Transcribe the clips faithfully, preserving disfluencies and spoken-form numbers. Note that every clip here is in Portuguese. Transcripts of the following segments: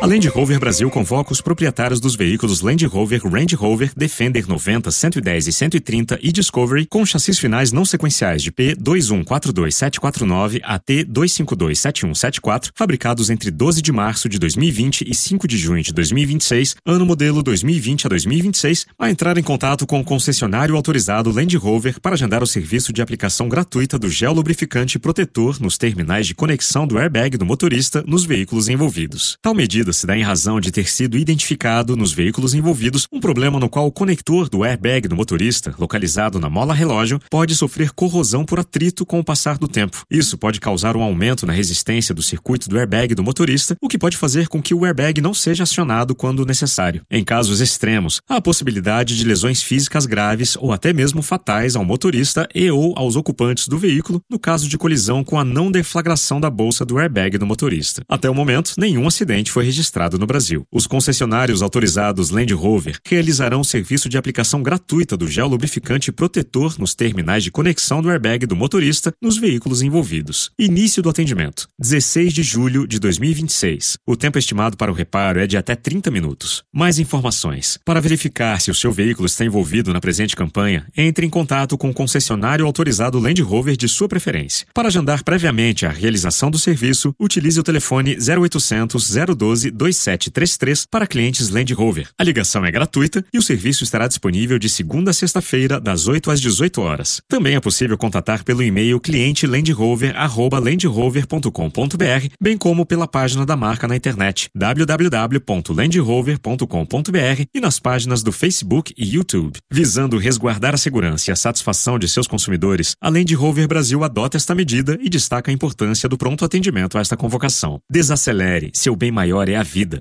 A Land Rover Brasil convoca os proprietários dos veículos Land Rover, Range Rover, Defender noventa, cento e dez e cento e trinta e Discovery com chassis finais não sequenciais de P dois um quatro dois sete quatro nove a T dois cinco dois sete um sete quatro, fabricados entre doze de março de dois mil e vinte e cinco de junho de dois mil e vinte e seis, ano modelo dois mil e vinte a dois mil e vinte e seis, a entrar em contato com o concessionário autorizado Land Rover para agendar o serviço de aplicação gratuita do gel lubrificante protetor nos terminais de conexão do airbag do motorista nos veículos envolvidos. Tal medida se dá em razão de ter sido identificado nos veículos envolvidos um problema no qual o conector do airbag do motorista, localizado na mola relógio, pode sofrer corrosão por atrito com o passar do tempo. Isso pode causar um aumento na resistência do circuito do airbag do motorista, o que pode fazer com que o airbag não seja acionado quando necessário. Em casos extremos, há a possibilidade de lesões físicas graves ou até mesmo fatais ao motorista e ou aos ocupantes do veículo no caso de colisão com a não deflagração da bolsa do airbag do motorista. Até o momento, nenhum acidente foi registrado no Brasil. Os concessionários autorizados Land Rover realizarão o serviço de aplicação gratuita do gel lubrificante protetor nos terminais de conexão do airbag do motorista nos veículos envolvidos. Início do atendimento: dezesseis de julho de dois mil e vinte e seis. O tempo estimado para o reparo é de até trinta minutos. Mais informações. Para verificar se o seu veículo está envolvido na presente campanha, entre em contato com o concessionário autorizado Land Rover de sua preferência. Para agendar previamente a realização do serviço, utilize o telefone zero oitocentos, zero doze, dois sete três três para clientes Land Rover. A ligação é gratuita e o serviço estará disponível de segunda a sexta-feira, das oito às dezoito horas. Também é possível contatar pelo e-mail cliente landrover arroba landrover ponto com ponto b r, bem como pela página da marca na internet w w w ponto landrover ponto com ponto b r e nas páginas do Facebook e YouTube. Visando resguardar a segurança e a satisfação de seus consumidores, a Land Rover Brasil adota esta medida e destaca a importância do pronto atendimento a esta convocação. Desacelere, seu bem maior é a vida.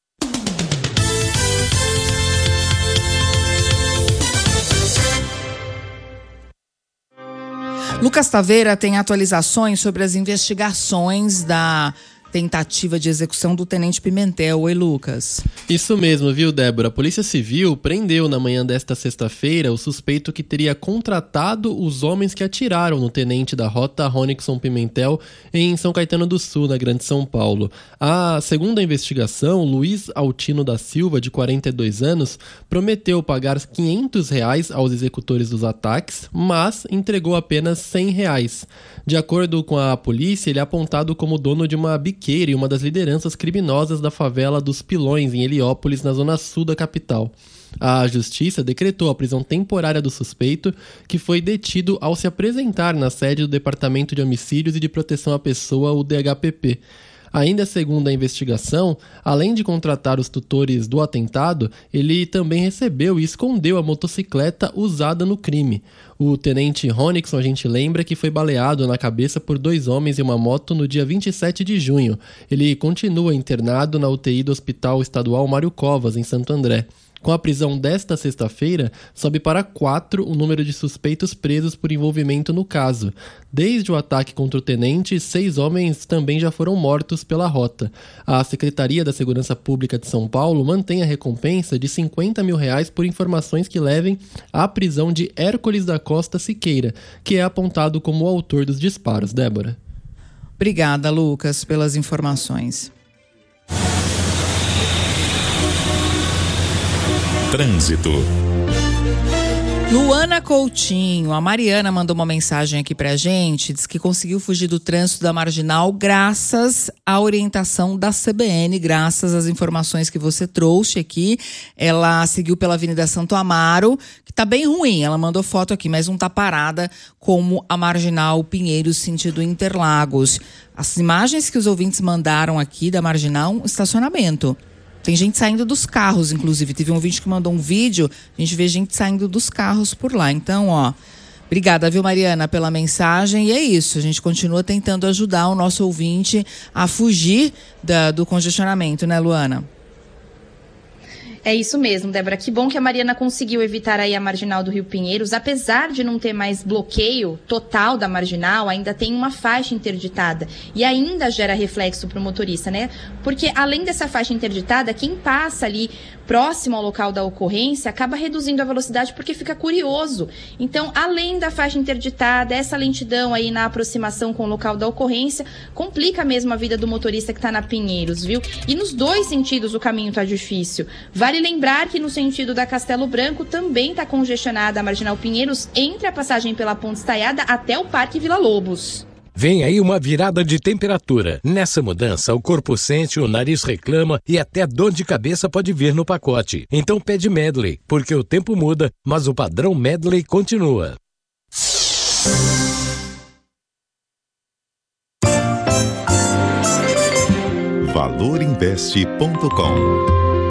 Lucas Taveira tem atualizações sobre as investigações da tentativa de execução do Tenente Pimentel. Oi, Lucas. Isso mesmo, viu, Débora? A Polícia Civil prendeu na manhã desta sexta-feira o suspeito que teria contratado os homens que atiraram no tenente da rota Ronixon Pimentel em São Caetano do Sul, na Grande São Paulo. A segunda investigação, Luiz Altino da Silva, de quarenta e dois anos, prometeu pagar quinhentos reais aos executores dos ataques, mas entregou apenas cem reais. De acordo com a polícia, ele é apontado como dono de uma biqueira e uma das lideranças criminosas da favela dos Pilões, em Heliópolis, na zona sul da capital. A justiça decretou a prisão temporária do suspeito, que foi detido ao se apresentar na sede do Departamento de Homicídios e de Proteção à Pessoa, o D H P P. Ainda segundo a investigação, além de contratar os tutores do atentado, ele também recebeu e escondeu a motocicleta usada no crime. O tenente Ronixon, a gente lembra que foi baleado na cabeça por dois homens em uma moto no dia vinte e sete de junho. Ele continua internado na U T I do Hospital Estadual Mário Covas, em Santo André. Com a prisão desta sexta-feira, sobe para quatro o número de suspeitos presos por envolvimento no caso. Desde o ataque contra o tenente, seis homens também já foram mortos pela rota. A Secretaria da Segurança Pública de São Paulo mantém a recompensa de cinquenta mil reais por informações que levem à prisão de Hércules da Costa Siqueira, que é apontado como o autor dos disparos. Débora. Obrigada, Lucas, pelas informações. Trânsito. Luana Coutinho, a Mariana mandou uma mensagem aqui pra gente, diz que conseguiu fugir do trânsito da Marginal graças à orientação da C B N, graças às informações que você trouxe aqui. Ela seguiu pela Avenida Santo Amaro, que tá bem ruim, ela mandou foto aqui, mas não tá parada como a Marginal Pinheiros, sentido Interlagos. As imagens que os ouvintes mandaram aqui da Marginal, estacionamento. Tem gente saindo dos carros, inclusive. Teve um ouvinte que mandou um vídeo, a gente vê gente saindo dos carros por lá. Então, ó, obrigada, viu, Mariana, pela mensagem. E é isso, a gente continua tentando ajudar o nosso ouvinte a fugir da, do congestionamento, né, Luana? É isso mesmo, Débora. Que bom que a Mariana conseguiu evitar aí a marginal do Rio Pinheiros. Apesar de não ter mais bloqueio total da marginal, ainda tem uma faixa interditada. E ainda gera reflexo para o motorista, né? Porque além dessa faixa interditada, quem passa ali próximo ao local da ocorrência acaba reduzindo a velocidade porque fica curioso. Então, além da faixa interditada, essa lentidão aí na aproximação com o local da ocorrência complica mesmo a vida do motorista que está na Pinheiros, viu? E nos dois sentidos o caminho está difícil. Vale lembrar que no sentido da Castelo Branco também está congestionada a Marginal Pinheiros entre a passagem pela Ponte Estaiada até o Parque Vila Lobos. Vem aí uma virada de temperatura. Nessa mudança, o corpo sente, o nariz reclama e até dor de cabeça pode vir no pacote. Então pede Medley, porque o tempo muda, mas o padrão Medley continua. valor investe ponto com